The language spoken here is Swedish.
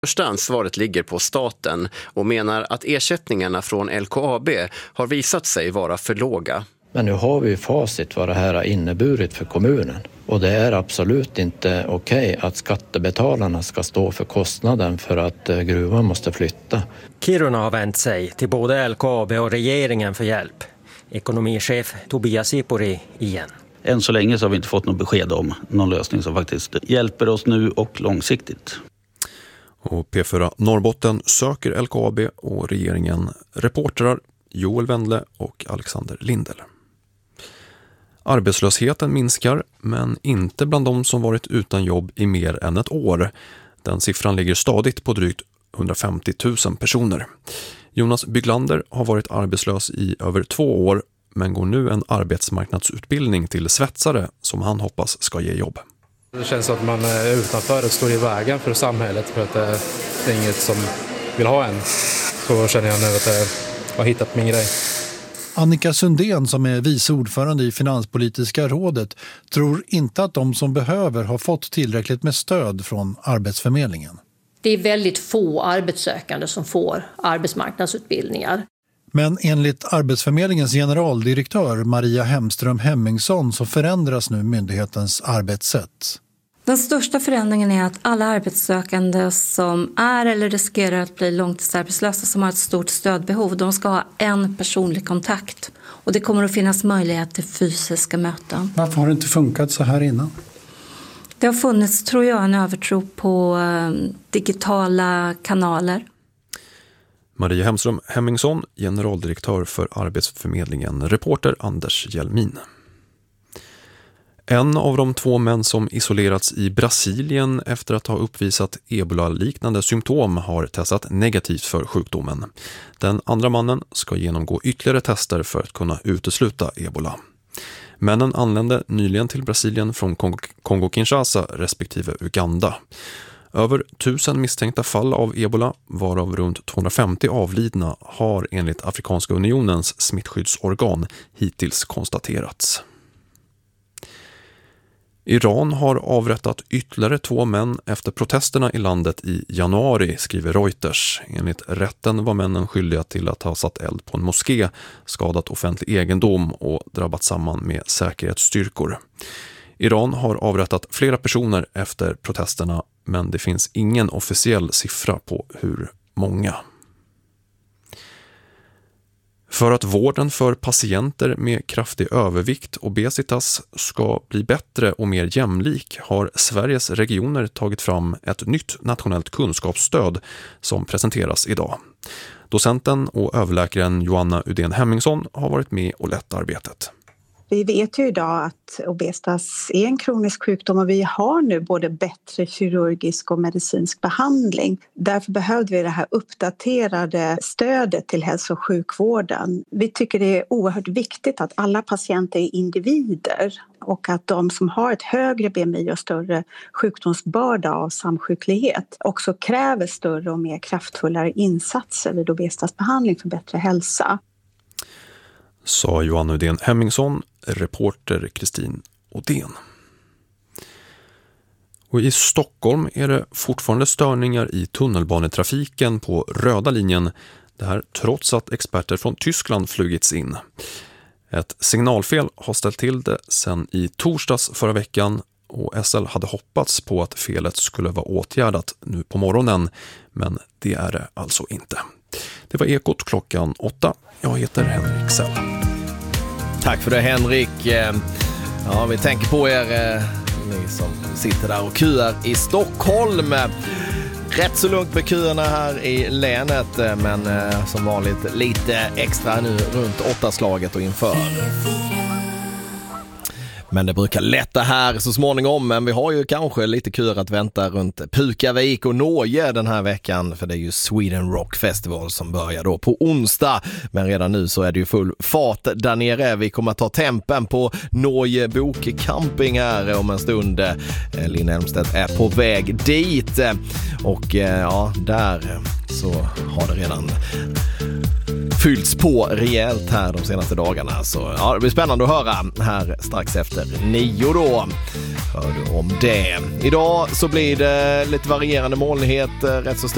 Första ansvaret ligger på staten och menar att ersättningarna från LKAB har visat sig vara för låga. Men nu har vi facit vad det här har inneburit för kommunen. Och det är absolut inte okej att skattebetalarna ska stå för kostnaden för att gruvan måste flytta. Kiruna har vänt sig till både LKAB och regeringen för hjälp. Ekonomichef Tobias Ipuri igen. Än så länge så har vi inte fått något besked om någon lösning som faktiskt hjälper oss nu och långsiktigt. Och P4 Norrbotten söker LKAB och regeringen reportrar Joel Wendle och Alexander Lindel. Arbetslösheten minskar, men inte bland de som varit utan jobb i mer än ett år. Den siffran ligger stadigt på drygt 150 000 personer. Jonas Byglander har varit arbetslös i över 2 år, men går nu en arbetsmarknadsutbildning till svetsare som han hoppas ska ge jobb. Det känns som att man är utanför och står i vägen för samhället för att det är inget som vill ha en. Så känner jag nu att jag har hittat min grej. Annika Sundén, som är vice ordförande i Finanspolitiska rådet, tror inte att de som behöver har fått tillräckligt med stöd från Arbetsförmedlingen. Det är väldigt få arbetssökande som får arbetsmarknadsutbildningar. Men enligt Arbetsförmedlingens generaldirektör Maria Hemström Hemmingsson så förändras nu myndighetens arbetssätt. Den största förändringen är att alla arbetssökande som är eller riskerar att bli långtidsarbetslösa som har ett stort stödbehov, de ska ha en personlig kontakt. Och det kommer att finnas möjlighet till fysiska möten. Varför har det inte funkat så här innan? Det har funnits, tror jag, en övertro på digitala kanaler. Maria Hemström Hemmingsson, generaldirektör för Arbetsförmedlingen, reporter Anders Hjelmin. En av de 2 män som isolerats i Brasilien efter att ha uppvisat ebola-liknande symptom har testat negativt för sjukdomen. Den andra mannen ska genomgå ytterligare tester för att kunna utesluta ebola. Männen anlände nyligen till Brasilien från Kongo-Kinshasa respektive Uganda. Över 1000 misstänkta fall av ebola, varav runt 250 avlidna, har enligt Afrikanska unionens smittskyddsorgan hittills konstaterats. Iran har avrättat ytterligare 2 män efter protesterna i landet i januari, skriver Reuters. Enligt rätten var männen skyldiga till att ha satt eld på en moské, skadat offentlig egendom och drabbat samman med säkerhetsstyrkor. Iran har avrättat flera personer efter protesterna, men det finns ingen officiell siffra på hur många. För att vården för patienter med kraftig övervikt och obesitas ska bli bättre och mer jämlik har Sveriges regioner tagit fram ett nytt nationellt kunskapsstöd som presenteras idag. Docenten och överläkaren Joanna Udén Hemmingsson har varit med och lett arbetet. Vi vet ju idag att obesitas är en kronisk sjukdom och vi har nu både bättre kirurgisk och medicinsk behandling. Därför behövde vi det här uppdaterade stödet till hälso- och sjukvården. Vi tycker det är oerhört viktigt att alla patienter är individer och att de som har ett högre BMI och större sjukdomsbörda av samsjuklighet också kräver större och mer kraftfullare insatser vid obesitasbehandling för bättre hälsa. Sa Joanna Udén Hemmingsson, reporter Kristin Odén. Och i Stockholm är det fortfarande störningar i tunnelbanetrafiken på röda linjen. Det här trots att experter från Tyskland flugits in. Ett signalfel har ställt till det sedan i torsdags förra veckan och SL hade hoppats på att felet skulle vara åtgärdat nu på morgonen, men det är det alltså inte. Det var Ekot klockan 8. Jag heter Henrik Sell. Tack för det, Henrik. Ja, vi tänker på er, ni som sitter där och köar i Stockholm. Rätt så lugnt med köerna här i länet, men som vanligt lite extra nu runt 8-slaget och inför. Men det brukar lätta här så småningom, men vi har ju kanske lite köer att vänta runt Pukavik och Norge den här veckan, för det är ju Sweden Rock Festival som börjar då på onsdag. Men redan nu så är det ju full fart där nere. Vi kommer att ta tempen på Norge Bokcamping här om en stund. Linn Elmstedt är på väg dit och ja, där så har det redan fyllts på rejält här de senaste dagarna. Så ja, det blir spännande att höra här strax efter 9 då. Hör du om det. Idag så blir det lite varierande molnighet, rätt så stor